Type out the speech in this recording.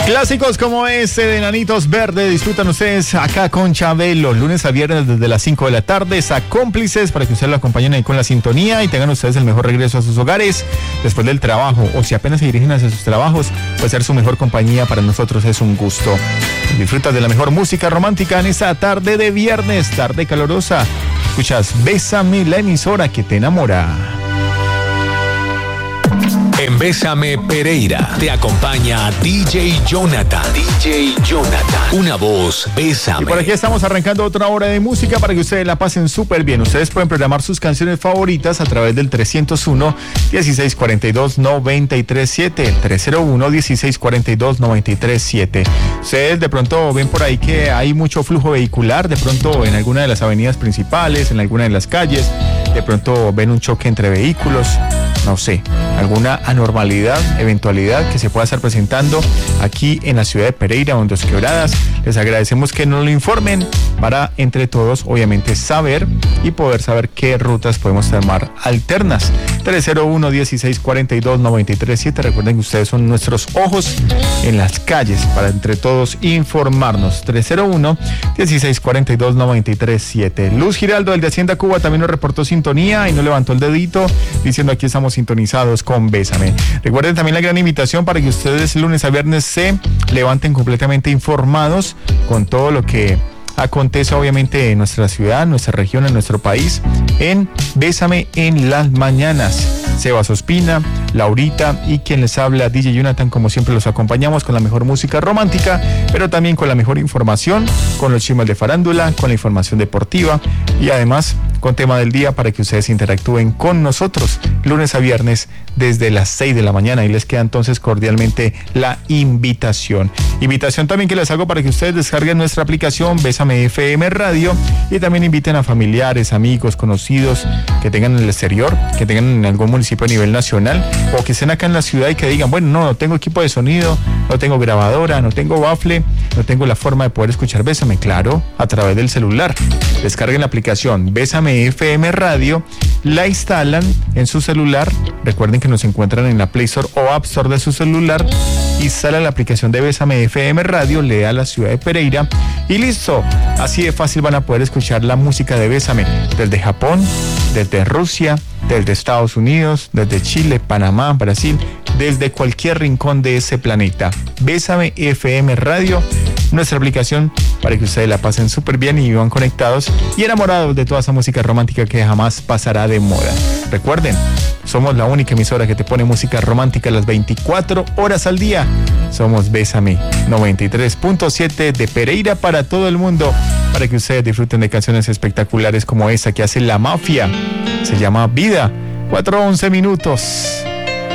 Clásicos como este de Enanitos Verdes, disfrutan ustedes acá con Chabelo, lunes a viernes desde las 5 de la tarde, a cómplices para que ustedes lo acompañen ahí con la sintonía y tengan ustedes el mejor regreso a sus hogares después del trabajo, o si apenas se dirigen hacia sus trabajos, pues ser su mejor compañía para nosotros es un gusto. Disfrutas de la mejor música romántica en esta tarde de viernes, tarde calorosa. Escuchas Bésame, la emisora que te enamora. En Bésame Pereira te acompaña DJ Jonathan. DJ Jonathan. Una voz, Bésame. Y por aquí estamos arrancando otra hora de música para que ustedes la pasen súper bien. Ustedes pueden programar sus canciones favoritas a través del 301-1642-937. 301-1642-937. Ustedes de pronto ven por ahí que hay mucho flujo vehicular, de pronto en alguna de las avenidas principales, en alguna de las calles, de pronto ven un choque entre vehículos, no sé, alguna anormalidad, eventualidad que se pueda estar presentando aquí en la ciudad de Pereira o en Dos Quebradas. Les agradecemos que nos lo informen para entre todos obviamente saber y poder saber qué rutas podemos tomar alternas. 301-1642-937. Recuerden que ustedes son nuestros ojos en las calles para entre todos informarnos. 301-1642-937. Luz Giraldo, el de Hacienda Cuba, también nos reportó sintonía y nos levantó el dedito diciendo aquí estamos sintonizados con Bésame. Recuerden también la gran invitación para que ustedes lunes a viernes se levanten completamente informados con todo lo que acontece obviamente en nuestra ciudad, nuestra región, en nuestro país, en Bésame en las mañanas. Sebas Ospina, Laurita y quien les habla, DJ Jonathan, como siempre los acompañamos con la mejor música romántica, pero también con la mejor información, con los chismes de farándula, con la información deportiva y además con tema del día para que ustedes interactúen con nosotros lunes a viernes desde las 6 de la mañana y les queda entonces cordialmente la invitación. Invitación también que les hago para que ustedes descarguen nuestra aplicación Bésame FM Radio y también inviten a familiares, amigos, conocidos que tengan en el exterior, que tengan en algún municipio a nivel nacional o que estén acá en la ciudad y que digan, bueno, no tengo equipo de sonido, no tengo grabadora, no tengo bafle, no tengo la forma de poder escuchar Bésame, claro, a través del celular. Descarguen la aplicación Bésame FM Radio, la instalan en su celular, recuerden que nos encuentran en la Play Store o App Store de su celular, instala la aplicación de Bésame FM Radio, le da a la ciudad de Pereira y listo, así de fácil van a poder escuchar la música de Bésame desde Japón, desde Rusia, desde Estados Unidos, desde Chile, Panamá, Brasil, desde cualquier rincón de ese planeta. Bésame FM Radio, nuestra aplicación para que ustedes la pasen súper bien y vivan conectados y enamorados de toda esa música romántica que jamás pasará de moda. Recuerden, somos la única emisora que te pone música romántica las 24 horas al día. Somos Bésame 93.7 de Pereira para todo el mundo, para que ustedes disfruten de canciones espectaculares como esa que hace La Mafia. Se llama Vida. 4:11 minutos.